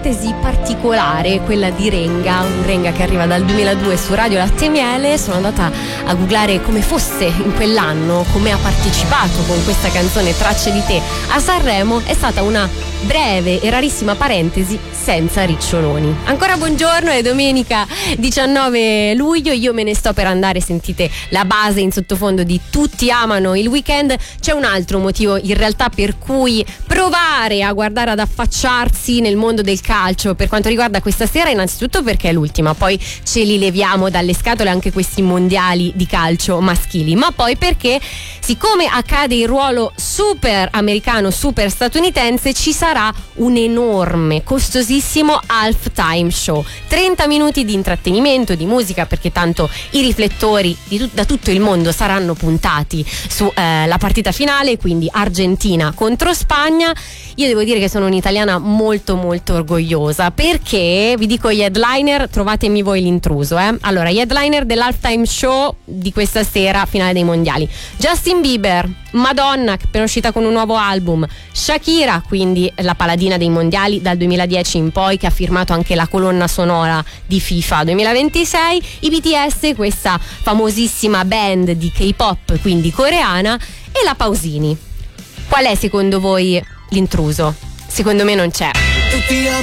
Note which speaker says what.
Speaker 1: parentesi particolare, quella di Renga, un Renga che arriva dal 2002 su Radio Latte e Miele. Sono andata a googlare come fosse in quell'anno, come ha partecipato con questa canzone Tracce di te a Sanremo. È stata una breve e rarissima parentesi senza riccioloni. Ancora buongiorno, è domenica 19 luglio, io me ne sto per andare, sentite la base in sottofondo di Tutti amano il weekend. C'è un altro motivo in realtà per cui provare a guardare, ad affacciarsi nel mondo del calcio per quanto riguarda questa sera, innanzitutto perché è l'ultima, poi ce li leviamo dalle scatole anche questi mondiali di calcio maschili, ma poi perché siccome accade il ruolo super americano, super statunitense, ci sarà un enorme, costosissimo halftime show, 30 minuti di intrattenimento, di musica, perché tanto i riflettori da tutto il mondo saranno puntati su la partita finale, quindi Argentina contro Spagna. Io devo dire che sono un'italiana molto molto orgogliosa, perché vi dico gli headliner, trovatemi voi l'intruso. Allora, gli headliner dell'halftime show di questa sera, finale dei mondiali: Justin Bieber, Madonna, che è appena uscita con un nuovo album, Shakira, quindi la paladina dei mondiali dal 2010 in poi, che ha firmato anche la colonna sonora di FIFA 2026, i BTS, questa famosissima band di K-pop, quindi coreana, e la Pausini. Qual è secondo voi l'intruso? Secondo me non c'è.